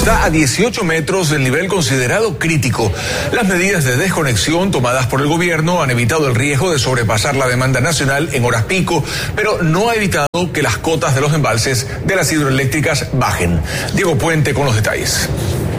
está a 18 metros del nivel considerado crítico. Las medidas de desconexión tomadas por el gobierno han evitado el riesgo de sobrepasar la demanda nacional en horas pico, pero no ha evitado que las cotas de los embalses de las hidroeléctricas bajen. Diego Puente con los detalles.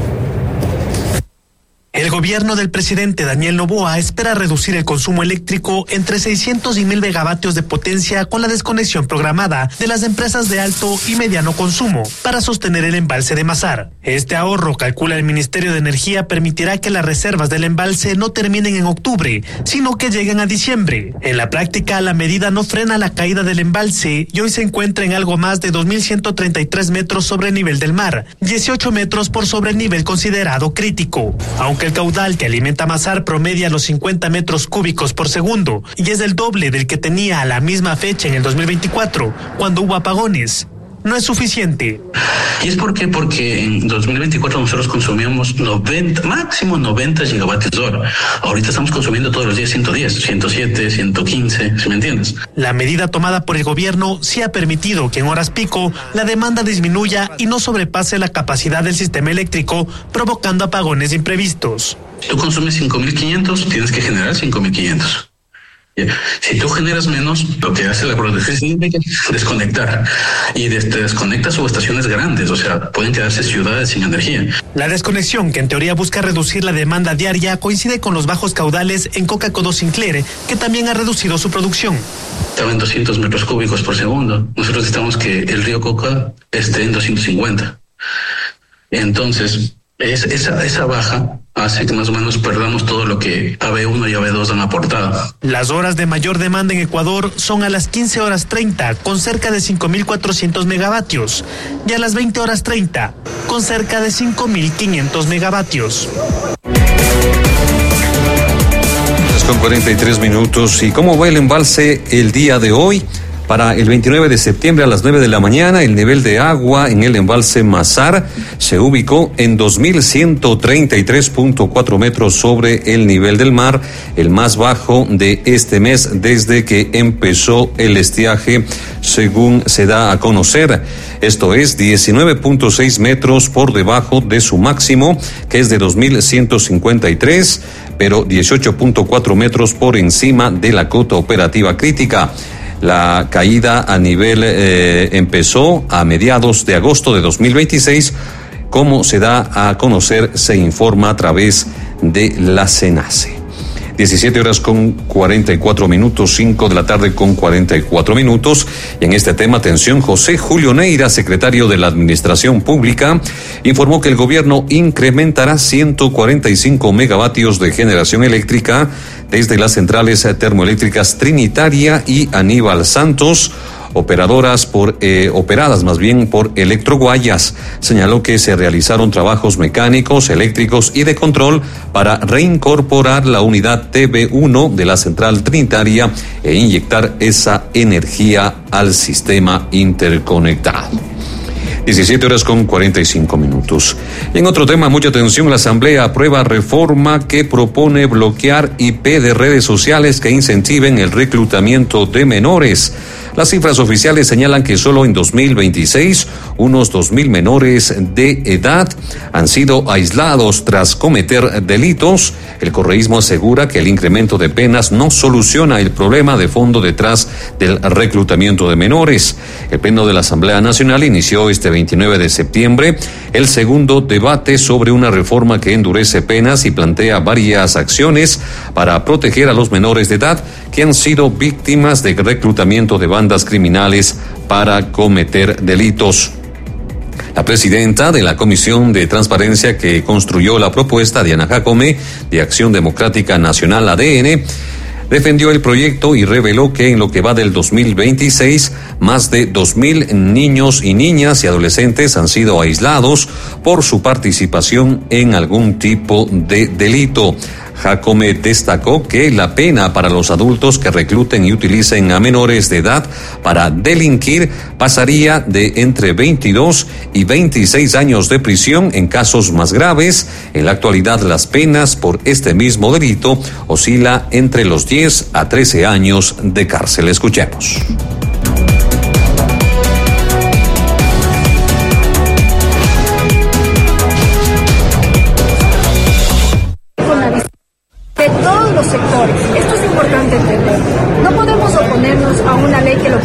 El gobierno del presidente Daniel Noboa espera reducir el consumo eléctrico entre 600 y 1000 megavatios de potencia con la desconexión programada de las empresas de alto y mediano consumo para sostener el embalse de Mazar. Este ahorro, calcula el Ministerio de Energía, permitirá que las reservas del embalse no terminen en octubre, sino que lleguen a diciembre. En la práctica, la medida no frena la caída del embalse y hoy se encuentra en algo más de 2.133 metros sobre el nivel del mar, 18 metros por sobre el nivel considerado crítico. Aunque el caudal que alimenta Mazar promedia los 50 metros cúbicos por segundo y es el doble del que tenía a la misma fecha en el 2024, cuando hubo apagones, no es suficiente. ¿Y es por qué? Porque en 2024 nosotros consumíamos máximo 90 gigavatios hora. Ahorita estamos consumiendo todos los días 110, 107, 115, ¿sí me entiendes? La medida tomada por el gobierno sí ha permitido que en horas pico la demanda disminuya y no sobrepase la capacidad del sistema eléctrico, provocando apagones imprevistos. Tú consumes 5.500, tienes que generar 5.500. Si tú generas menos, lo que hace la producción es desconectar. Y desconecta subestaciones grandes, o sea, pueden quedarse ciudades sin energía. La desconexión, que en teoría busca reducir la demanda diaria, coincide con los bajos caudales en Coca-Codo Sinclair, que también ha reducido su producción. Estaba en 200 metros cúbicos por segundo. Nosotros necesitamos que el río Coca esté en 250. Entonces, esa baja hace que más o menos perdamos todo lo que AB1 y AB2 han aportado. Las horas de mayor demanda en Ecuador son a las 15:30 con cerca de 5.400 megavatios y a las 20:30 con cerca de 5.500 megavatios. Con 43 minutos. ¿Y cómo va el embalse el día de hoy? Para el 29 de septiembre a las 9 de la mañana, el nivel de agua en el embalse Mazar se ubicó en 2.133.4 metros sobre el nivel del mar, el más bajo de este mes desde que empezó el estiaje, según se da a conocer. Esto es 19.6 metros por debajo de su máximo, que es de 2.153, pero 18.4 metros por encima de la cota operativa crítica. La caída a nivel empezó a mediados de agosto de 2026, como se da a conocer, se informa a través de la CENACE. 17:44, 5 de la tarde con 44 minutos. Y en este tema, atención, José Julio Neira, secretario de la Administración Pública, informó que el gobierno incrementará 145 megavatios de generación eléctrica desde las centrales termoeléctricas Trinitaria y Aníbal Santos, operadas por Electroguayas. Señaló que se realizaron trabajos mecánicos, eléctricos y de control para reincorporar la unidad TB1 de la central Trinitaria e inyectar esa energía al sistema interconectado. 17:45 minutos. En otro tema, mucha atención, la Asamblea aprueba reforma que propone bloquear IP de redes sociales que incentiven el reclutamiento de menores. Las cifras oficiales señalan que solo en 2026 unos 2.000 menores de edad han sido aislados tras cometer delitos. El correísmo asegura que el incremento de penas no soluciona el problema de fondo detrás del reclutamiento de menores. El Pleno de la Asamblea Nacional inició este 29 de septiembre el segundo debate sobre una reforma que endurece penas y plantea varias acciones para proteger a los menores de edad que han sido víctimas de reclutamiento de bandas criminales para cometer delitos. La presidenta de la Comisión de Transparencia que construyó la propuesta, Diana Jacome, de Acción Democrática Nacional ADN, defendió el proyecto y reveló que en lo que va del 2026, más de 2.000 niños y niñas y adolescentes han sido aislados por su participación en algún tipo de delito. Jacome destacó que la pena para los adultos que recluten y utilicen a menores de edad para delinquir pasaría de entre 22 y 26 años de prisión en casos más graves. En la actualidad, las penas por este mismo delito oscila entre los 10 a 13 años de cárcel. Escuchemos.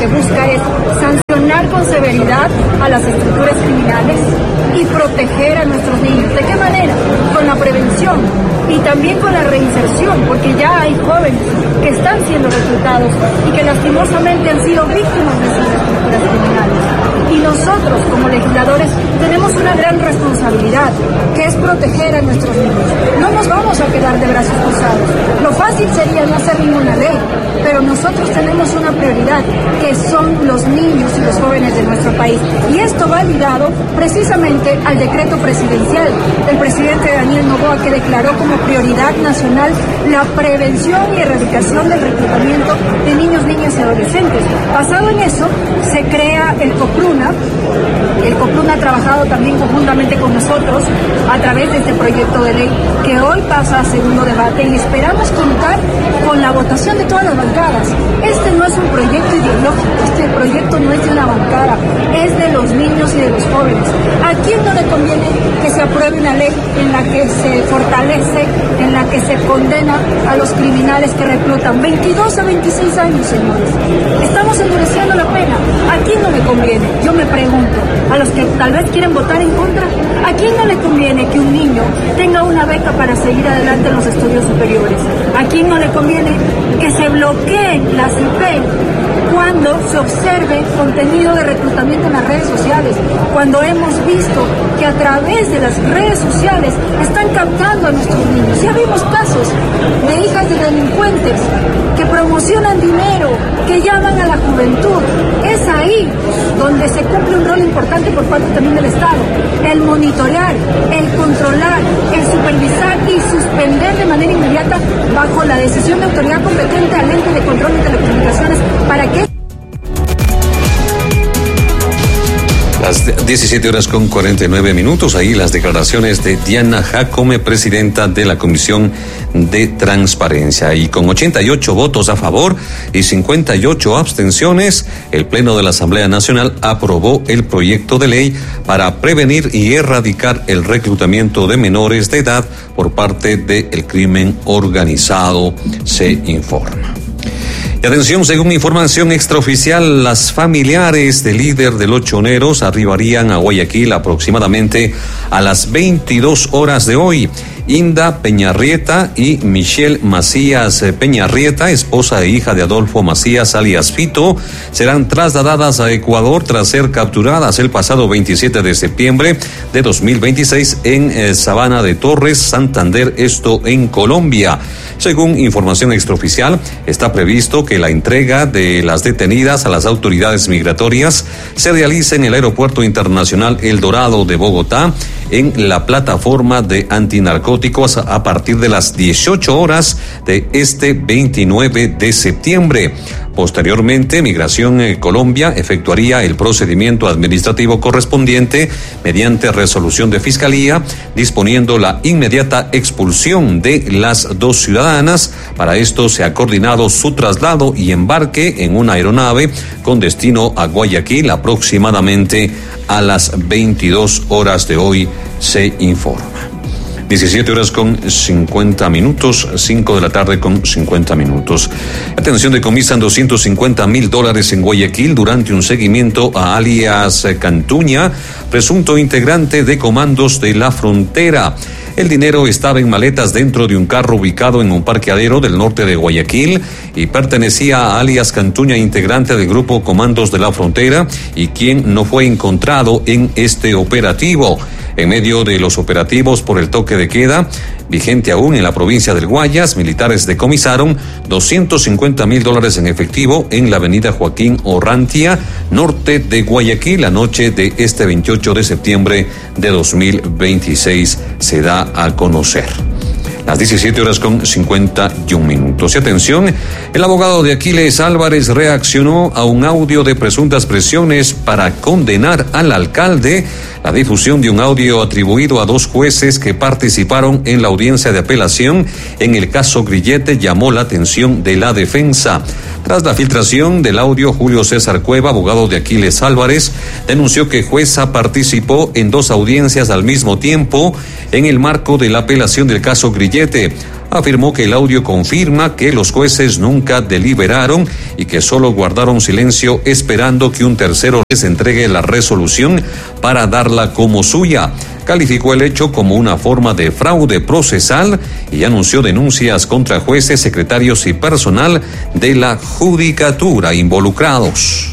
que busca es sancionar con severidad a las estructuras criminales y proteger a nuestros niños. ¿De qué manera? Con la prevención y también con la reinserción, porque ya hay jóvenes que están siendo reclutados y que lastimosamente han sido víctimas de esas estructuras criminales. Y nosotros, como legisladores, tenemos una gran responsabilidad, que es proteger a nuestros niños. No nos vamos a quedar de brazos cruzados. Lo fácil sería no hacer ninguna ley, pero nosotros tenemos una prioridad, que son los niños y los jóvenes de nuestro país. Y esto va ligado precisamente al decreto presidencial del presidente Daniel Noboa, que declaró como prioridad nacional la prevención y erradicación del reclutamiento de niños, niñas y adolescentes. Basado en eso, se crea el COPRUNA. El COPRUNA ha trabajado también conjuntamente con nosotros a través de este proyecto de ley que hoy pasa a segundo debate y esperamos contar con la votación de todas las bancadas. Este no es un proyecto ideológico, este proyecto no es de una bancada, es de los niños y de los jóvenes. ¿A quién no le conviene que se apruebe una ley en la que se fortalece, en la que se condena a los criminales que reclutan 22 a 26 años, señores? Estamos endureciendo la pena. ¿A quién no le conviene? Yo me pregunto, a los que tal vez quieren votar en contra, ¿a quién no le conviene que un niño tenga una beca para seguir adelante en los estudios superiores? ¿A quién no le conviene que se bloqueen las IP cuando se observe contenido de reclutamiento en las redes sociales? Cuando hemos visto que a través de las redes sociales están captando a nuestros niños. Ya vimos casos de hijas de delincuentes que promocionan dinero, que llaman a la juventud. Es ahí donde se cumple un rol importante por parte también del Estado. El monitorear, el controlar, el supervisar y suspender de manera inmediata bajo la decisión de autoridad competente al ente de control de telecomunicaciones para que... Las 17 horas con 49 minutos, ahí las declaraciones de Diana Jacome, presidenta de la Comisión de Transparencia. Y con 88 votos a favor y 58 abstenciones, el Pleno de la Asamblea Nacional aprobó el proyecto de ley para prevenir y erradicar el reclutamiento de menores de edad por parte del crimen organizado, se informa. Y atención, según información extraoficial, las familiares del líder de los choneros arribarían a Guayaquil aproximadamente a las 22 horas de hoy. Inda Peñarrieta y Michelle Macías Peñarrieta, esposa e hija de Adolfo Macías alias Fito, serán trasladadas a Ecuador tras ser capturadas el pasado 27 de septiembre de 2026 en Sabana de Torres, Santander, esto en Colombia. Según información extraoficial, está previsto que la entrega de las detenidas a las autoridades migratorias se realice en el Aeropuerto Internacional El Dorado de Bogotá, en la plataforma de antinarcóticos a partir de las 18 horas de este 29 de septiembre. Posteriormente, Migración Colombia efectuaría el procedimiento administrativo correspondiente mediante resolución de Fiscalía, disponiendo la inmediata expulsión de las dos ciudadanas. Para esto se ha coordinado su traslado y embarque en una aeronave con destino a Guayaquil aproximadamente a las 22 horas de hoy, se informa. 17 horas con 50 minutos, 5 de la tarde con 50 minutos. Atención, decomisan $250,000 en Guayaquil durante un seguimiento a alias Cantuña, presunto integrante de comandos de la frontera. El dinero estaba en maletas dentro de un carro ubicado en un parqueadero del norte de Guayaquil y pertenecía a alias Cantuña, integrante del grupo Comandos de la Frontera, y quien no fue encontrado en este operativo. En medio de los operativos por el toque de queda, vigente aún en la provincia del Guayas, militares decomisaron $250,000 en efectivo en la avenida Joaquín Orrantia, norte de Guayaquil, la noche de este 28 de septiembre de 2026, se da a conocer. Las 17 horas con 51 minutos. Y atención, el abogado de Aquiles Álvarez reaccionó a un audio de presuntas presiones para condenar al alcalde. La difusión de un audio atribuido a dos jueces que participaron en la audiencia de apelación en el caso Grillete llamó la atención de la defensa. Tras la filtración del audio, Julio César Cueva, abogado de Aquiles Álvarez, denunció que jueza participó en dos audiencias al mismo tiempo en el marco de la apelación del caso Grillete. Afirmó que el audio confirma que los jueces nunca deliberaron y que solo guardaron silencio esperando que un tercero les entregue la resolución para darla como suya. Calificó el hecho como una forma de fraude procesal y anunció denuncias contra jueces, secretarios y personal de la judicatura involucrados.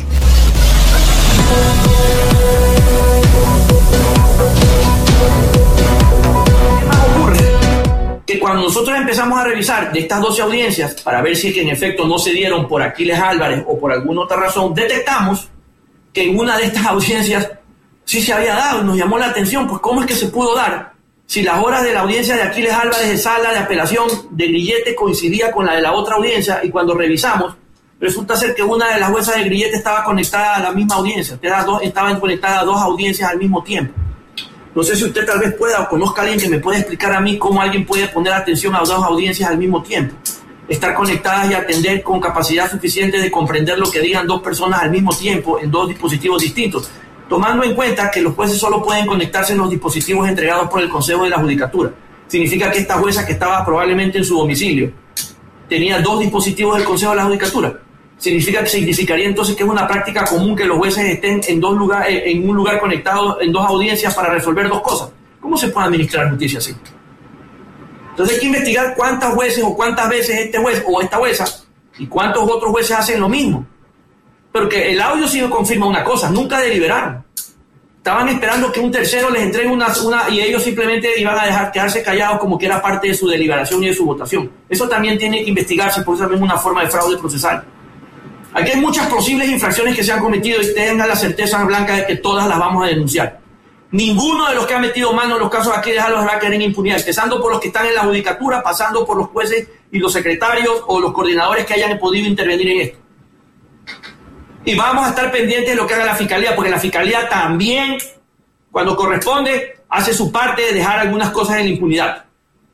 Que cuando nosotros empezamos a revisar de estas 12 audiencias para ver si es que en efecto no se dieron por Aquiles Álvarez o por alguna otra razón, detectamos que en una de estas audiencias sí se había dado y nos llamó la atención, pues cómo es que se pudo dar si las horas de la audiencia de Aquiles Álvarez de sala de apelación de Grillete coincidía con la de la otra audiencia, y cuando revisamos resulta ser que una de las juezas de Grillete estaba conectada a la misma audiencia, estaban conectadas a dos audiencias al mismo tiempo. No sé si usted tal vez pueda o conozca a alguien que me pueda explicar a mí cómo alguien puede poner atención a dos audiencias al mismo tiempo, estar conectadas y atender con capacidad suficiente de comprender lo que digan dos personas al mismo tiempo en dos dispositivos distintos, tomando en cuenta que los jueces solo pueden conectarse en los dispositivos entregados por el Consejo de la Judicatura. Significa que esta jueza, que estaba probablemente en su domicilio, tenía dos dispositivos del Consejo de la Judicatura. Significaría entonces que es una práctica común que los jueces estén en un lugar conectado en dos audiencias para resolver dos cosas. ¿Cómo se puede administrar justicia así? Entonces hay que investigar cuántas jueces o cuántas veces este juez o esta jueza y cuántos otros jueces hacen lo mismo. Pero que el audio sí confirma una cosa: nunca deliberaron. Estaban esperando que un tercero les entregue una y ellos simplemente iban a quedarse callados como que era parte de su deliberación y de su votación. Eso también tiene que investigarse, por eso también es una forma de fraude procesal. Aquí hay muchas posibles infracciones que se han cometido y tengan la certeza blanca de que todas las vamos a denunciar. Ninguno de los que han metido mano en los casos aquí va a quedar en impunidad, empezando por los que están en la judicatura, pasando por los jueces y los secretarios o los coordinadores que hayan podido intervenir en esto. Y vamos a estar pendientes de lo que haga la Fiscalía, porque la Fiscalía también, cuando corresponde, hace su parte de dejar algunas cosas en la impunidad.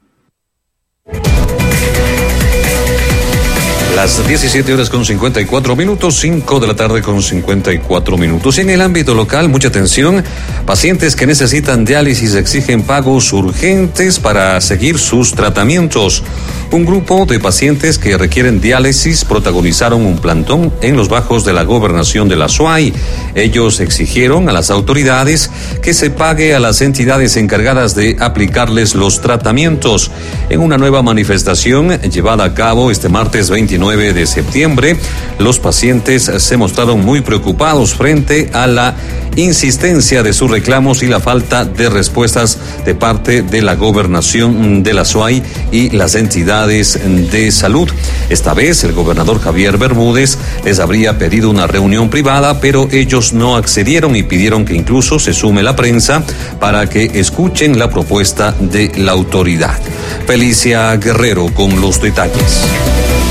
Las 17:54, 5 de la tarde con 54 minutos. En el ámbito local, mucha atención. Pacientes que necesitan diálisis exigen pagos urgentes para seguir sus tratamientos. Un grupo de pacientes que requieren diálisis protagonizaron un plantón en los bajos de la gobernación de la SUAY. Ellos exigieron a las autoridades que se pague a las entidades encargadas de aplicarles los tratamientos. En una nueva manifestación llevada a cabo este martes 29 de septiembre, los pacientes se mostraron muy preocupados frente a la insistencia de sus reclamos y la falta de respuestas de parte de la gobernación de la SUAY y las entidades de salud. Esta vez el gobernador Javier Bermúdez les habría pedido una reunión privada, pero ellos no accedieron y pidieron que incluso se sume la prensa para que escuchen la propuesta de la autoridad. Felicia Guerrero con los detalles.